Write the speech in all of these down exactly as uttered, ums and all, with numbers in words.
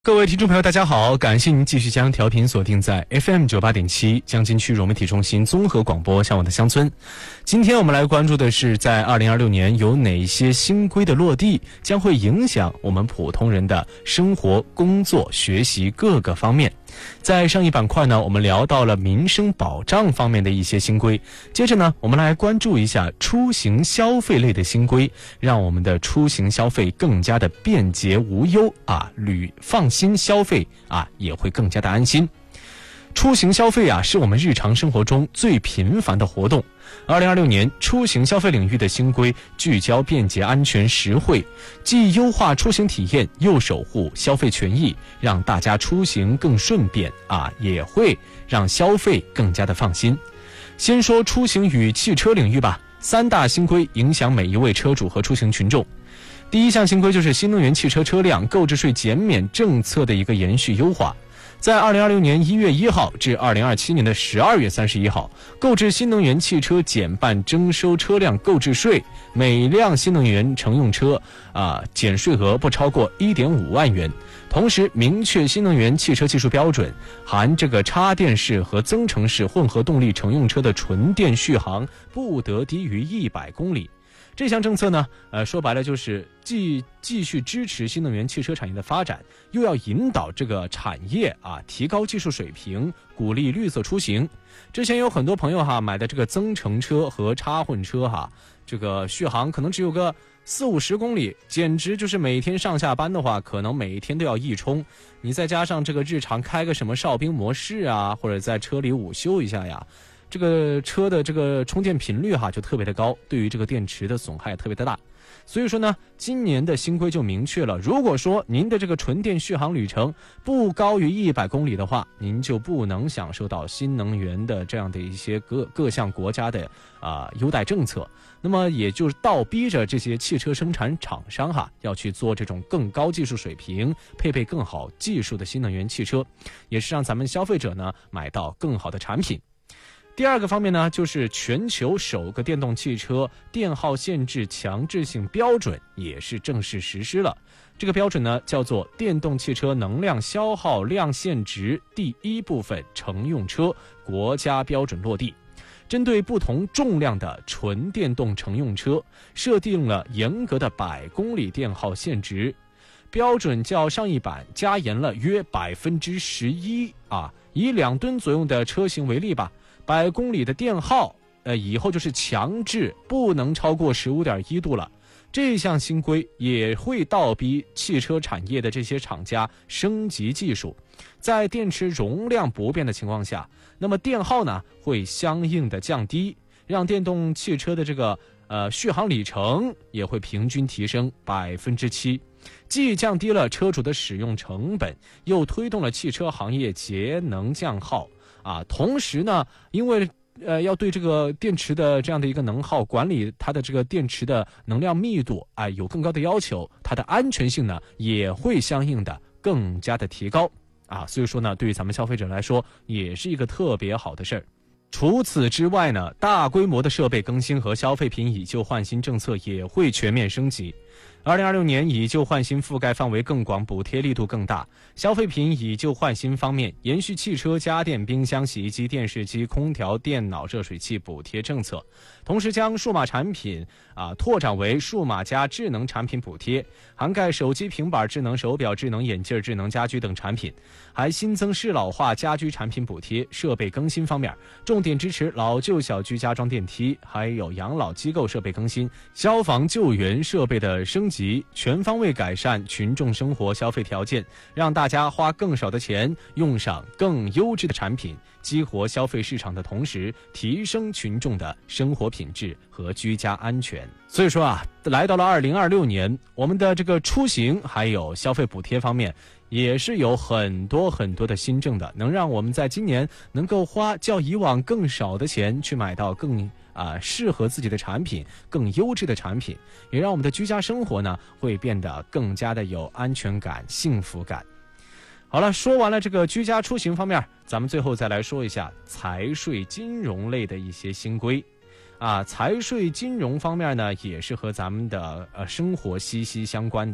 各位听众朋友大家好，感谢您继续将调频锁定在 F M 九八点七 江津区融媒体中心综合广播向往的乡村。今天我们来关注的是在二零二六年有哪些新规的落地将会影响我们普通人的生活、工作、学习各个方面。在上一板块呢，我们聊到了民生保障方面的一些新规，接着呢我们来关注一下出行消费类的新规，让我们的出行消费更加的便捷无忧啊，旅放心消费啊也会更加的安心。出行消费啊是我们日常生活中最频繁的活动。二零二六年出行消费领域的新规聚焦便捷、安全、实惠，既优化出行体验，又守护消费权益，让大家出行更顺便啊，也会让消费更加的放心。先说出行与汽车领域吧，三大新规影响每一位车主和出行群众。第一项新规就是新能源汽车车辆购置税减免政策的一个延续优化。在二零二六年一月一号至二零二七年的十二月三十一号，购置新能源汽车减半征收车辆购置税，每辆新能源乘用车啊减税额不超过 一点五万元。同时明确新能源汽车技术标准，含这个插电式和增程式混合动力乘用车的纯电续航不得低于一百公里。这项政策呢，呃，说白了就是既继续支持新能源汽车产业的发展，又要引导这个产业啊提高技术水平，鼓励绿色出行。之前有很多朋友哈买的这个增程车和插混车哈，这个续航可能只有个四五十公里，简直就是每天上下班的话，可能每天都要一充。你再加上这个日常开个什么哨兵模式啊，或者在车里午休一下呀。这个车的这个充电频率哈就特别的高，对于这个电池的损害特别的大。所以说呢，今年的新规就明确了，如果说您的这个纯电续航旅程不高于一百公里的话，您就不能享受到新能源的这样的一些各各项国家的啊、呃、优待政策。那么也就是倒逼着这些汽车生产厂商哈要去做这种更高技术水平、配备更好技术的新能源汽车，也是让咱们消费者呢买到更好的产品。第二个方面呢，就是全球首个电动汽车电耗限制强制性标准也是正式实施了。这个标准呢，叫做电动汽车能量消耗量限值第一部分乘用车国家标准落地。针对不同重量的纯电动乘用车，设定了严格的百公里电耗限值，标准较上一版加严了约百分之十一啊。以两吨左右的车型为例吧。百公里的电耗，呃，以后就是强制不能超过 十五点一度了。这项新规也会倒逼汽车产业的这些厂家升级技术，在电池容量不变的情况下，那么电耗呢会相应的降低，让电动汽车的这个呃续航里程也会平均提升百分之七，既降低了车主的使用成本，又推动了汽车行业节能降耗。啊，同时呢，因为呃要对这个电池的这样的一个能耗管理，它的这个电池的能量密度啊、呃、有更高的要求，它的安全性呢也会相应的更加的提高啊，所以说呢，对于咱们消费者来说，也是一个特别好的事儿。除此之外呢，大规模的设备更新和消费品以旧换新政策也会全面升级。二零二六年以旧换新覆盖范围更广，补贴力度更大。消费品以旧换新方面，延续汽车、家电、冰箱、洗衣机、电视机、空调、电脑、热水器补贴政策，同时将数码产品啊拓展为数码加智能产品补贴，涵盖手机、平板、智能手表、智能眼镜、智能家居等产品，还新增适老化家居产品补贴。设备更新方面，重点支持老旧小区加装电梯，还有养老机构设备更新、消防救援设备的升级，全方位改善群众生活消费条件，让大家花更少的钱用上更优质的产品，激活消费市场的同时，提升群众的生活品质和居家安全。所以说啊，来到了二零二六年，我们的这个出行还有消费补贴方面也是有很多很多的新政的，能让我们在今年能够花较以往更少的钱去买到更啊、呃、适合自己的产品，更优质的产品，也让我们的居家生活呢会变得更加的有安全感、幸福感。好了，说完了这个居家出行方面，咱们最后再来说一下财税金融类的一些新规。啊，财税金融方面呢，也是和咱们的呃生活息息相关的。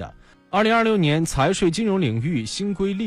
二零二六年财税金融领域新规立